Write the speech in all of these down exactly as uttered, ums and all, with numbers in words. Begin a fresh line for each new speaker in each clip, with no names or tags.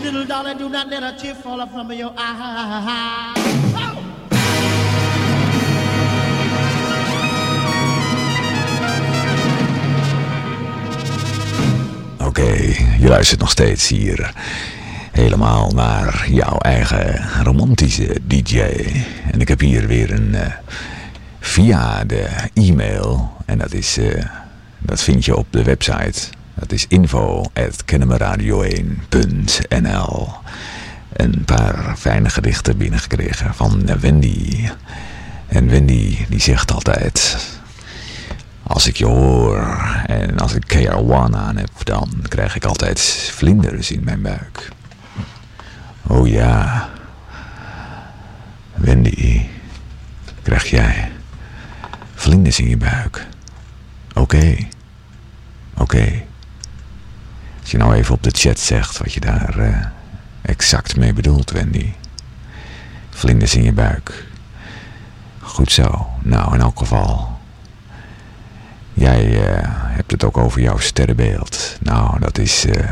little darling, do not let a tear fall from your eye.
Oké, okay, je luistert nog steeds hier helemaal naar jouw eigen romantische D J. En ik heb hier weer een uh, via de e-mail. En dat is, uh, dat vind je op de website. Dat is info at kennemerradio één punt n l. Een paar fijne gedichten binnengekregen van Wendy. En Wendy die zegt altijd: als ik je hoor en als ik K R one aan heb, dan krijg ik altijd vlinders in mijn buik. Oh ja, Wendy, krijg jij vlinders in je buik? Oké, okay. oké. Okay. Als je nou even op de chat zegt wat je daar uh, exact mee bedoelt, Wendy. Vlinders in je buik. Goed zo. Nou, in elk geval. Jij uh, hebt het ook over jouw sterrenbeeld. Nou, dat is... Uh,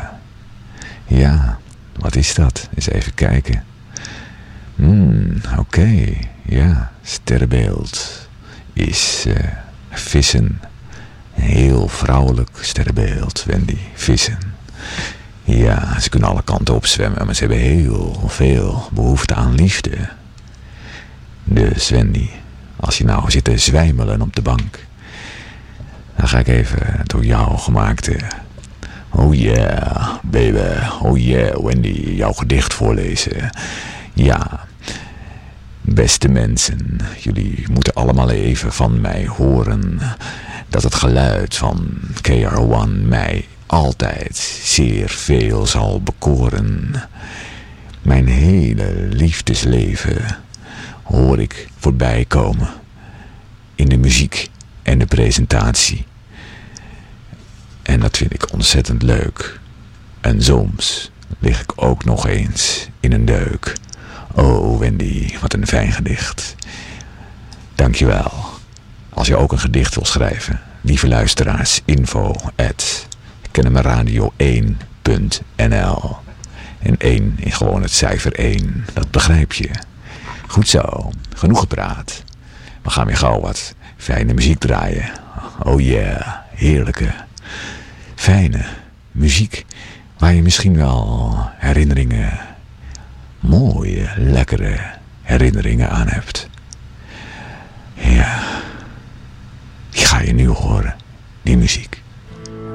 ja, wat is dat? Eens even kijken. Hmm, oké. Okay. Ja, sterrenbeeld is uh, vissen. Een heel vrouwelijk sterrenbeeld, Wendy. Vissen. Ja, ze kunnen alle kanten op zwemmen, maar ze hebben heel veel behoefte aan liefde. Dus Wendy, als je nou zit te zwijmelen op de bank, dan ga ik even door jou gemaakte oh yeah, baby, oh yeah, Wendy, jouw gedicht voorlezen. Ja, beste mensen, jullie moeten allemaal even van mij horen dat het geluid van K R one mij altijd zeer veel zal bekoren. Mijn hele liefdesleven hoor ik voorbij komen in de muziek en de presentatie. En dat vind ik ontzettend leuk. En soms lig ik ook nog eens in een deuk. Oh Wendy, wat een fijn gedicht. Dankjewel. Als je ook een gedicht wil schrijven, lieve luisteraars, info at kennemerradio één punt n l. En één in gewoon het cijfer één, dat begrijp je. Goed zo, genoeg gepraat. We gaan weer gauw wat fijne muziek draaien. Oh yeah, heerlijke, fijne muziek waar je misschien wel herinneringen, mooie, lekkere herinneringen aan hebt. Ja, die ga je nu horen, die muziek.